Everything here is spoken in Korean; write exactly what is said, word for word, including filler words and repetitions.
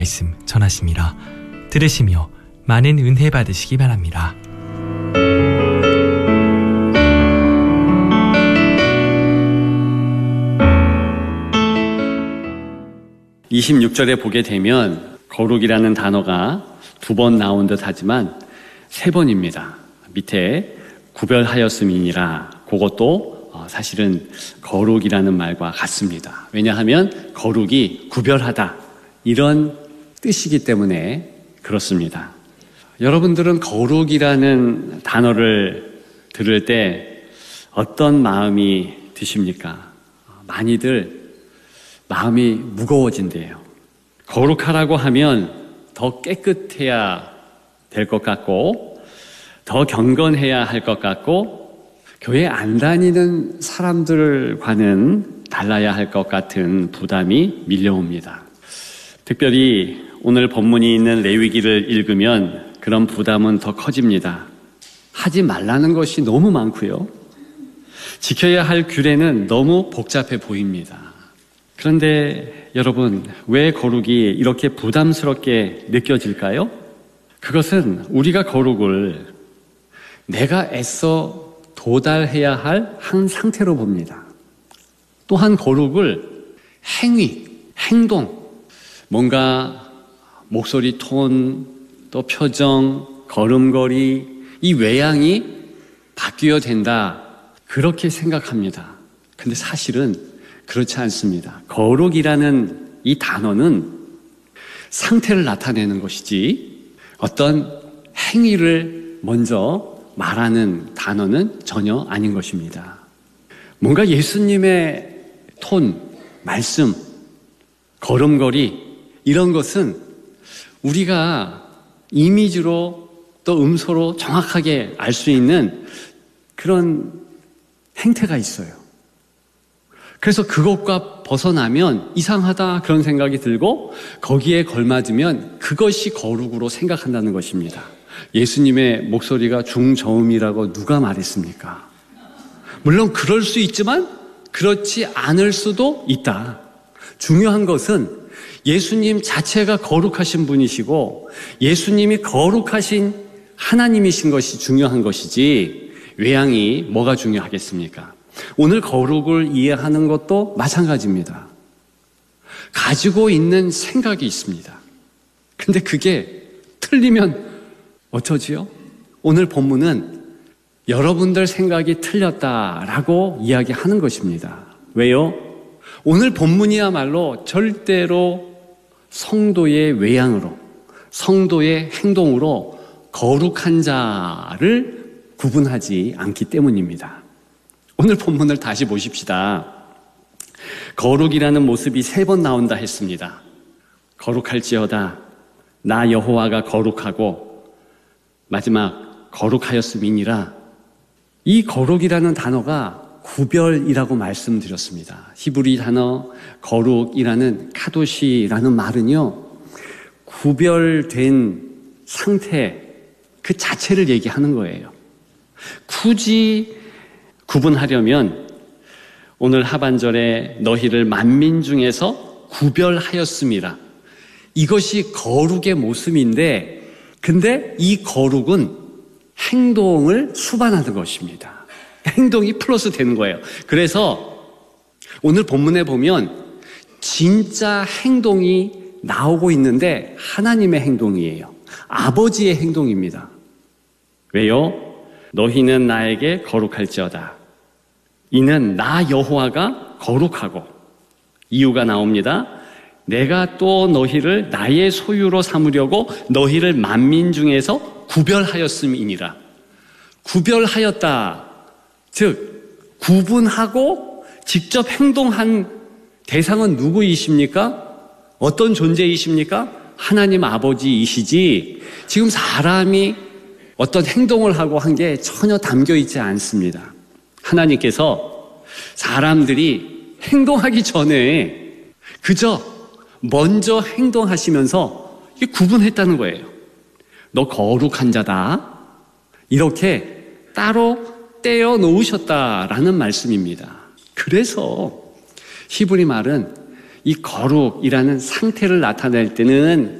말씀 전하심이라. 들으시며 많은 은혜 받으시기 바랍니다. 이십육 절에 보게 되면 거룩이라는 단어가 두 번 나온 듯 하지만 세 번입니다. 밑에 구별하였음이니라, 그것도 사실은 거룩이라는 말과 같습니다. 왜냐하면 거룩이 구별하다, 이런 뜻이기 때문에 그렇습니다. 여러분들은 거룩이라는 단어를 들을 때 어떤 마음이 드십니까? 많이들 마음이 무거워진대요. 거룩하라고 하면 더 깨끗해야 될 것 같고, 더 경건해야 할 것 같고, 교회 안 다니는 사람들과는 달라야 할 것 같은 부담이 밀려옵니다. 특별히 오늘 본문이 있는 레위기를 읽으면 그런 부담은 더 커집니다. 하지 말라는 것이 너무 많고요, 지켜야 할 규례는 너무 복잡해 보입니다. 그런데 여러분, 왜 거룩이 이렇게 부담스럽게 느껴질까요? 그것은 우리가 거룩을 내가 애써 도달해야 할 한 상태로 봅니다. 또한 거룩을 행위, 행동, 뭔가 목소리 톤, 또 표정, 걸음걸이, 이 외양이 바뀌어야 된다, 그렇게 생각합니다. 근데 사실은 그렇지 않습니다. 거룩이라는 이 단어는 상태를 나타내는 것이지 어떤 행위를 먼저 말하는 단어는 전혀 아닌 것입니다. 뭔가 예수님의 톤, 말씀, 걸음걸이, 이런 것은 우리가 이미지로 또 음소로 정확하게 알 수 있는 그런 행태가 있어요. 그래서 그것과 벗어나면 이상하다, 그런 생각이 들고 거기에 걸맞으면 그것이 거룩으로 생각한다는 것입니다. 예수님의 목소리가 중저음이라고 누가 말했습니까? 물론 그럴 수 있지만 그렇지 않을 수도 있다. 중요한 것은 예수님 자체가 거룩하신 분이시고 예수님이 거룩하신 하나님이신 것이 중요한 것이지 외양이 뭐가 중요하겠습니까? 오늘 거룩을 이해하는 것도 마찬가지입니다. 가지고 있는 생각이 있습니다. 근데 그게 틀리면 어쩌지요? 오늘 본문은 여러분들 생각이 틀렸다라고 이야기하는 것입니다. 왜요? 오늘 본문이야말로 절대로 성도의 외양으로, 성도의 행동으로 거룩한 자를 구분하지 않기 때문입니다. 오늘 본문을 다시 보십시다. 거룩이라는 모습이 세 번 나온다 했습니다. 거룩할지어다, 나 여호와가 거룩하고, 마지막 거룩하였음이니라. 이 거룩이라는 단어가 구별이라고 말씀드렸습니다. 히브리 단어 거룩이라는 카도시라는 말은요, 구별된 상태 그 자체를 얘기하는 거예요. 굳이 구분하려면 오늘 하반절에 너희를 만민 중에서 구별하였음이라, 이것이 거룩의 모습인데, 근데 이 거룩은 행동을 수반하는 것입니다. 행동이 플러스 되는 거예요. 그래서 오늘 본문에 보면 진짜 행동이 나오고 있는데 하나님의 행동이에요. 아버지의 행동입니다. 왜요? 너희는 나에게 거룩할지어다. 이는 나 여호와가 거룩하고, 이유가 나옵니다. 내가 또 너희를 나의 소유로 삼으려고 너희를 만민 중에서 구별하였음이니라. 구별하였다. 즉 구분하고 직접 행동한 대상은 누구이십니까? 어떤 존재이십니까? 하나님 아버지이시지, 지금 사람이 어떤 행동을 하고 한 게 전혀 담겨 있지 않습니다. 하나님께서 사람들이 행동하기 전에 그저 먼저 행동하시면서 구분했다는 거예요. 너 거룩한 자다, 이렇게 따로 떼어 놓으셨다라는 말씀입니다. 그래서 히브리 말은 이 거룩이라는 상태를 나타낼 때는